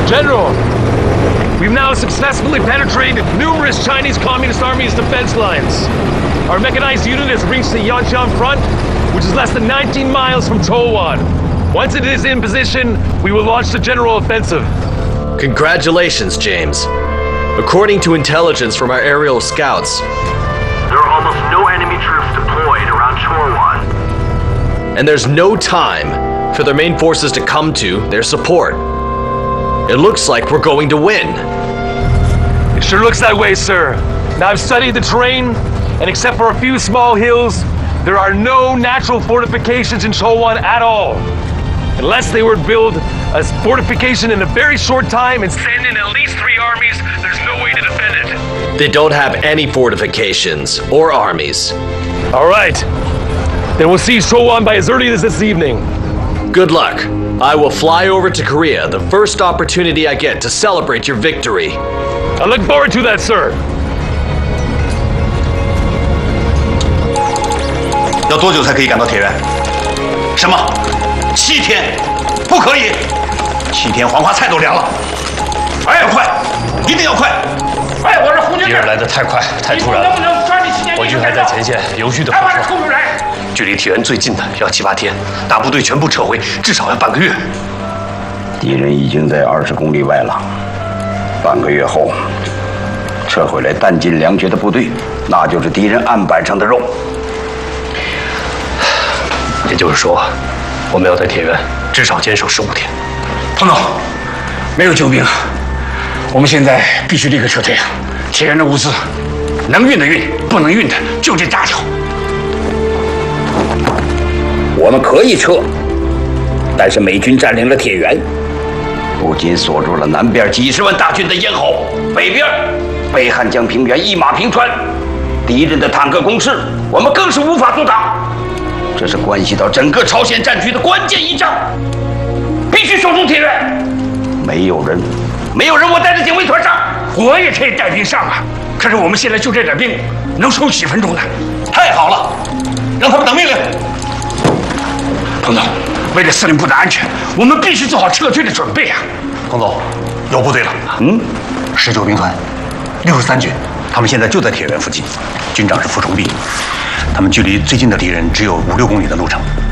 General, we've now successfully penetrated numerous Chinese Communist Army's defense lines. Our mechanized unit has reached the Yanjiang front, which is less than 19 miles from Towan. Once it is in position, we will launch the general offensive. Congratulations, James. According to intelligence from our aerial scouts, there are almost no enemy troops deployed around Chowan. And there's no time for their main forces to come to their support. It looks like we're going to win. It sure looks that way, sir. Now I've studied the terrain, and except for a few small hills, there are no natural fortifications in Chowan at all. Unless they were to build a fortification in a very short time and send in at least 3 armies, there's no way to defend it. They don't have any fortifications or armies. All right. Then we'll seize Chowan by as early as this evening. Good luck. I will fly over to Korea the first opportunity I get to celebrate your victory. I look forward to that, sir. 要多久才可以赶到铁原？什么？7天？不可以！7天黄花菜都凉了。哎，要快，一定要快！哎，我是胡军。 敌人来得太快，太突然了。我军还在前线有序的火烧，距离铁原最近的要7、8天，大部队全部撤回，至少要半个月。 敌人已经在20公里外了，半个月后撤回来弹尽粮绝的部队，那就是敌人案板上的肉。 也就是说，我们要在铁原至少坚守15天。 彭总，没有救兵，我们现在必须立刻撤退啊！铁原的物资，能运的运，不能运的就这大条。 我们可以撤，但是美军占领了铁原，不仅锁住了南边几10万大军的咽喉，北边北汉江平原一马平川，敌人的坦克攻势，我们更是无法阻挡。这是关系到整个朝鲜战局的关键一仗，必须守住铁原。没有人，我带着警卫团上， 我也可以带兵上啊。可是我们现在就这点兵，能守几分钟呢？ 太好了，让他们等命令。 彭总，为了司令部的安全，我们必须做好撤退的准备啊！ 彭总，有部队了。 19兵团，63军，他们现在就在铁原附近，军长是傅崇碧，他们距离最近的敌人只有5、6公里的路程。